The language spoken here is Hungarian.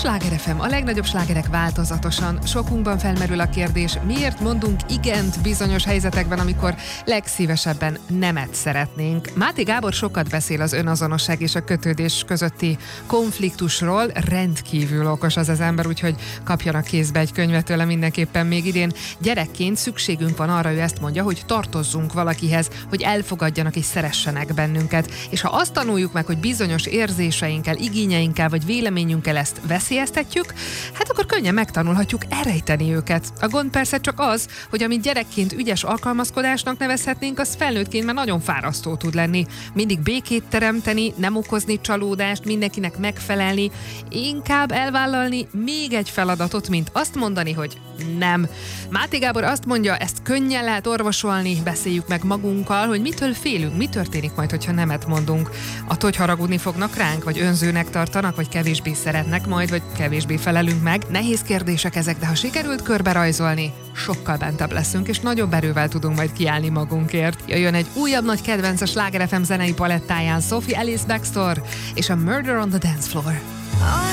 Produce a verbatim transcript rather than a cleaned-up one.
Sláger ef em, a legnagyobb slágerek változatosan. Sokunkban felmerül a kérdés, miért mondunk igent bizonyos helyzetekben, amikor legszívesebben nemet szeretnénk. Máté Gábor sokat beszél az önazonosság és a kötődés közötti konfliktusról, rendkívül okos az az ember, úgyhogy kapjanak kézbe egy könyvet tőle mindenképpen még idén. Gyerekként szükségünk van arra, ő ezt mondja, hogy tartozzunk valakihez, hogy elfogadjanak és szeressenek bennünket. És ha azt tanuljuk meg, hogy bizonyos érzéseinkkel, igényeinkkel vagy véleményünkkel ezt veszélyeztetjük, hát akkor könnyen megtanulhatjuk elrejteni őket. A gond persze csak az, hogy amit gyerekként ügyes alkalmazkodásnak nevezhetnénk, az felnőttként már nagyon fárasztó tud lenni. Mindig békét teremteni, nem okozni csalódást, mindenkinek megfelelni, inkább elvállalni még egy feladatot, mint azt mondani, hogy nem. Máté Gábor azt mondja, ezt könnyen lehet orvosolni, beszéljük meg magunkkal, hogy mitől félünk, mi történik majd, hogyha nemet mondunk. Attól, hogy haragudni fognak ránk, vagy önzőnek tartanak, vagy kevésbé szeretnek majd, vagy kevésbé felelünk meg. Nehéz kérdések ezek, de ha sikerült körberajzolni, sokkal bentebb leszünk, és nagyobb erővel tudunk majd kiállni magunkért. Jöjjön egy újabb nagy kedvenc a Sláger ef em zenei palettáján, Sophie Ellis-Bextor és a Murder on the Dance Floor.